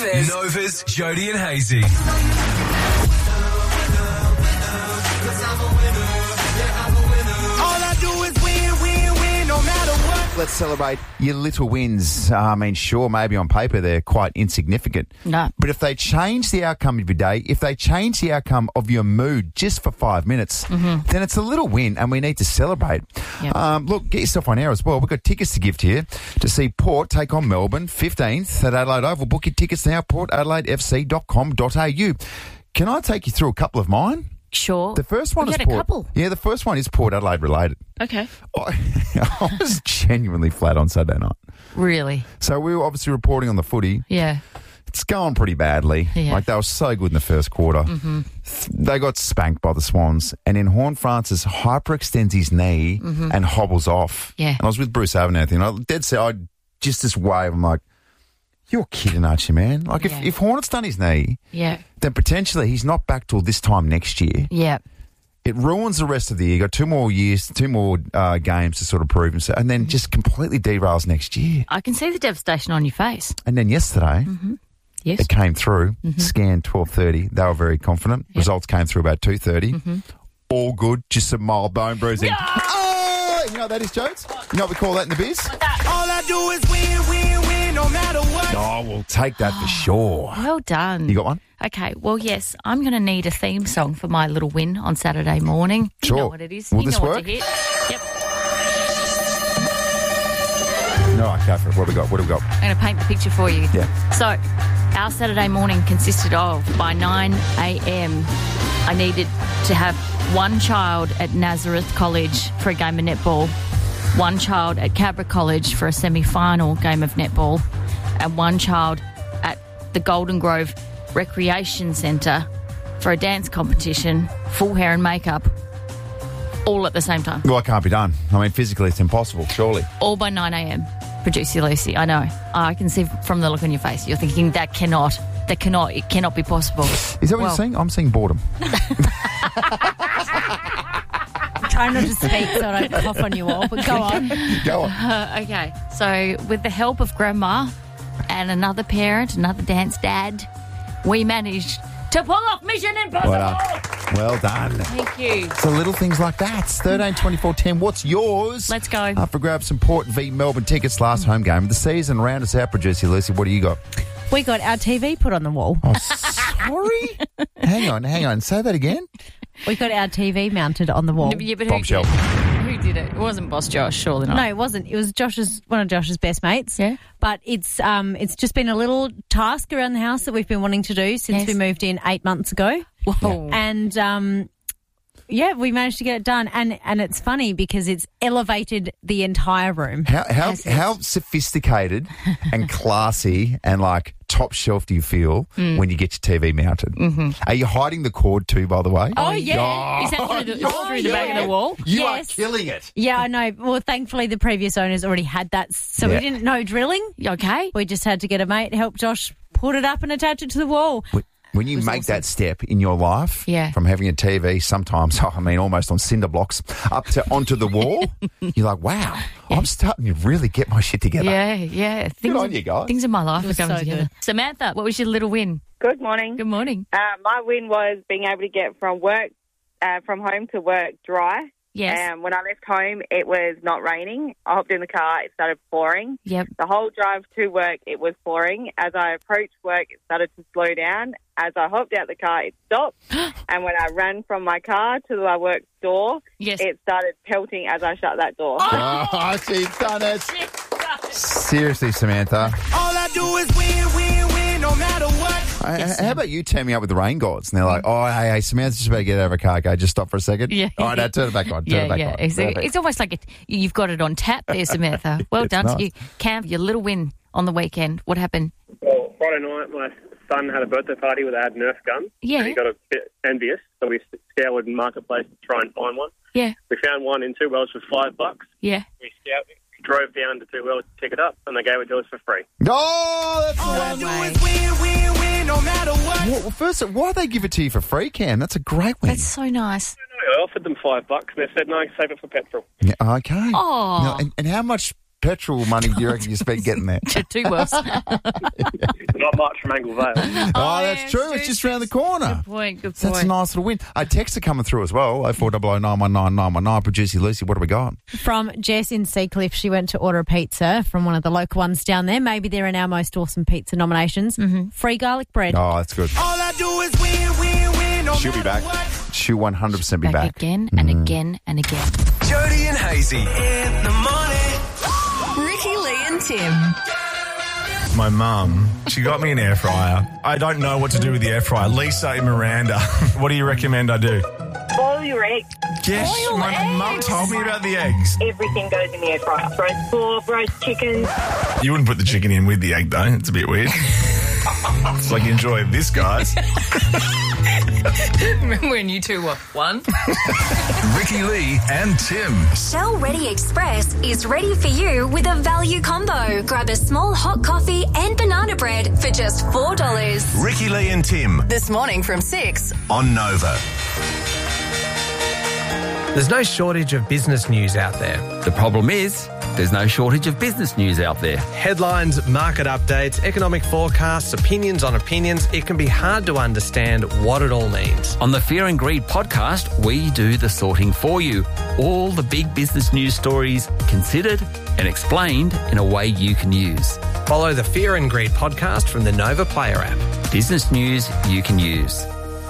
Nova's Jody and Hazy. Let's celebrate your little wins. I mean, sure, maybe on paper they're quite insignificant. No. But if they change the outcome of your day, if they change the outcome of your mood just for 5 minutes, then it's a little win and we need to celebrate. Yep. Look, get yourself on air as well. We've got tickets to give to you to see Port take on Melbourne 15th at Adelaide Oval. Book your tickets now, portadelaidefc.com.au. Can I take you through a couple of mine? Sure. The first one We is had a Port. couple. Yeah, the first one is Port Adelaide related. Okay. I was genuinely flat on Saturday night. Really? So we were obviously reporting on the footy. Yeah. It's going pretty badly. Yeah. Like, they were so good in the first quarter. They got spanked by the Swans. And then Horne-Francis hyperextends his knee and hobbles off. Yeah. And I was with Bruce Abernathy, and I dead set, I just this wave, I'm like, you're kidding, aren't you, man? Like, Yeah. if Hornet's done his knee, Yeah. then potentially he's not back till this time next year. Yeah. It ruins the rest of the year. Got 2 more years, 2 more games to sort of prove himself, and then just completely derails next year. I can see the devastation on your face. And then yesterday, Yes. it came through, scanned 12:30. They were very confident. Results came through about 2:30. All good, just some mild bone bruising. Oh, you know what that is, Jones? You know what we call that in the biz? All I do is win, win, win, no matter what. Oh, we'll take that for sure. Well done. You got one? Okay, well, yes, I'm going to need a theme song for my little win on Saturday morning. Sure. You know what it is. Will you this know work? what to hit. Yep. No, I go for it. What do we got? I'm going to paint the picture for you. Yeah. So, our Saturday morning consisted of, by 9 a.m, I needed to have one child at Nazareth College for a game of netball, one child at Cabra College for a semi-final game of netball, and one child at the Golden Grove Recreation Centre for a dance competition, full hair and makeup, all at the same time. Well, it can't be done. I mean, physically it's impossible, surely. All by 9 a.m. Producer Lucy, I know. I can see from the look on your face, you're thinking it cannot be possible. Is that what you're saying? I'm seeing boredom. Try not to speak so I don't cough on you all, but go on. Go on. Okay, so with the help of Grandma and another parent, another dance dad, we managed to pull off Mission Impossible. Well done. Thank you. So little things like that. 13, 24, 10. What's yours? Let's go. For grab some Port v Melbourne tickets, last home game of the season. Round us out, producer Lucy. What do you got? We got our TV put on the wall. Oh, sorry? Hang on. Say that again. We got our TV mounted on the wall. Yeah, but Bombshell. who did it? It wasn't Boss Josh, surely not. No, it wasn't. It was one of Josh's best mates. Yeah. But it's just been a little task around the house that we've been wanting to do since we moved in 8 months ago. Whoa. And we managed to get it done. And it's funny because it's elevated the entire room. How sophisticated and classy and like top shelf do you feel when you get your TV mounted? Are you hiding the cord too, by the way? Oh, yeah. Is that through the back of the wall? You Yes. are killing it. Yeah, I know. Well, thankfully, the previous owners already had that, so we didn't know drilling. Okay. We just had to get a mate, help Josh put it up and attach it to the wall. When you make that step in your life, from having a TV, sometimes, almost on cinder blocks, up to onto the wall, you're like, wow, I'm starting to really get my shit together. Yeah. Good on you guys. Things in my life are coming so together. good. Samantha, what was your little win? Good morning. Good morning. My win was being able to get from home to work dry. Yes. When I left home, it was not raining. I hopped in the car, it started pouring. Yep. The whole drive to work, it was pouring. As I approached work, it started to slow down. As I hopped out the car, it stopped. And when I ran from my car to my work door, it started pelting as I shut that door. Oh, she's done it. Seriously, Samantha. All I do is win, win, win, no matter what. How about you turn me up with the rain gods? And they're like, oh, hey, Samantha, just better get out of her car. Okay, just stop for a second. Yeah. All right, now turn it back on. Turn it back on. Exactly. It's almost like you've got it on tap there, Samantha. Well done to you. Cam, your little win on the weekend. What happened? Well, Friday night, my son had a birthday party where they had Nerf guns. Yeah. And he got a bit envious, so we scoured Marketplace to try and find one. Yeah. We found one in Two Wells for $5. Yeah. We drove down to Two Wells to pick it up, and they gave it to us for free. Oh, that's All I do is win, win, win, no matter what. Well, first, why'd they give it to you for free, Cam? That's a great win. That's so nice. I offered them $5, and they said, no, save it for petrol. Yeah, okay. Oh. Now, and how much petrol money do you reckon you spent getting there? Two Wells. Not much from Angle Vale. That's true. It's just around the corner. Good point. So that's a nice little win. Texts are coming through as well. 0400919919. Producer Lucy, what have we got? From Jess in Seacliff, she went to order a pizza from one of the local ones down there. Maybe they're in our most awesome pizza nominations. Mm-hmm. Free garlic bread. Oh, that's good. All I do is win, no She'll be back. She'll 100% be back. Again and again and again. Jody and Hazy. in the morning. Ricky, Lee and Tim. My mum, she got me an air fryer. I don't know what to do with the air fryer. Lisa in Miranda, what do you recommend I do? Boil your eggs. Yes, my mum told me about the eggs. Everything goes in the air fryer. Roast pork, roast chicken. You wouldn't put the chicken in with the egg, though. It's a bit weird. It's like, enjoy this, guys. Remember when you two were one? Ricky Lee and Tim. Shell Ready Express is ready for you with a value combo. Grab a small hot coffee and banana bread for just $4. Ricky Lee and Tim This morning from 6. on Nova. There's no shortage of business news out there. The problem is, there's no shortage of business news out there. Headlines, market updates, economic forecasts, opinions on opinions. It can be hard to understand what it all means. On the Fear and Greed podcast, we do the sorting for you. All the big business news stories considered and explained in a way you can use. Follow the Fear and Greed podcast from the Nova Player app. Business news you can use.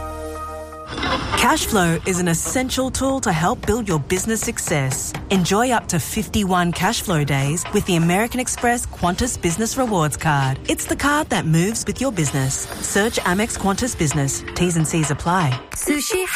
Cashflow is an essential tool to help build your business success. Enjoy up to 51 Cashflow days with the American Express Qantas Business Rewards Card. It's the card that moves with your business. Search Amex Qantas Business. T's and C's apply. Sushi